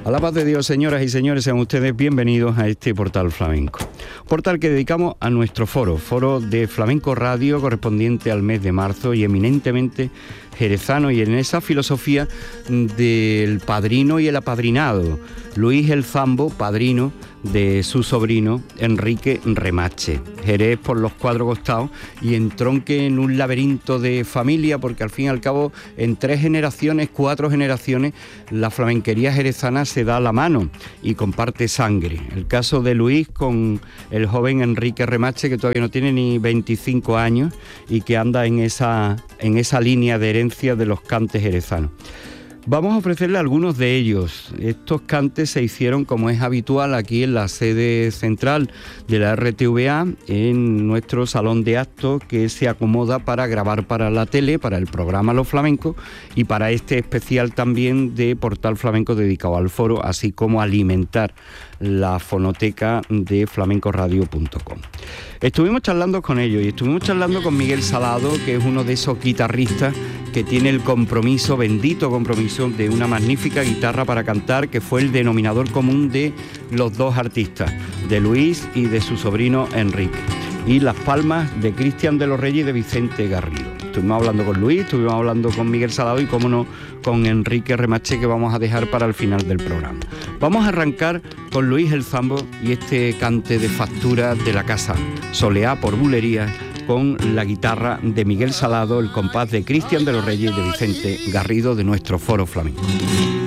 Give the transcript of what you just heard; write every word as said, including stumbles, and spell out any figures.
A la paz de Dios, señoras y señores, sean ustedes bienvenidos a este Portal Flamenco. Portal que dedicamos a nuestro foro, foro de Flamenco Radio correspondiente al mes de marzo y eminentemente jerezano, y en esa filosofía del padrino y el apadrinado. Luis el Zambo, padrino de su sobrino Enrique Remache. Jerez por los cuatro costados y entronque en un laberinto de familia, porque al fin y al cabo en tres generaciones, cuatro generaciones, la flamenquería jerezana se da la mano y comparte sangre. El caso de Luis con el joven Enrique Remache, que todavía no tiene ni veinticinco años y que anda en esa, en esa línea de herencia de los cantes jerezanos. Vamos a ofrecerle algunos de ellos. Estos cantes se hicieron, como es habitual, aquí en la sede central de la R T V A, en nuestro salón de actos que se acomoda para grabar para la tele, para el programa Los Flamencos y para este especial también de Portal Flamenco dedicado al foro, así como alimentar la fonoteca de flamencoradio punto com. Estuvimos charlando con ellos y estuvimos charlando con Miguel Salado, que es uno de esos guitarristas que tiene el compromiso, bendito compromiso, de una magnífica guitarra para cantar, que fue el denominador común de los dos artistas, de Luis y de su sobrino Enrique, y las palmas de Cristian de los Reyes y de Vicente Garrido. Estuvimos hablando con Luis, estuvimos hablando con Miguel Salado y, cómo no, con Enrique Remache, que vamos a dejar para el final del programa. Vamos a arrancar con Luis el Zambo y este cante de factura de la casa Soleá por Bulería, con la guitarra de Miguel Salado, el compás de Cristian de los Reyes y de Vicente Garrido de nuestro foro flamenco.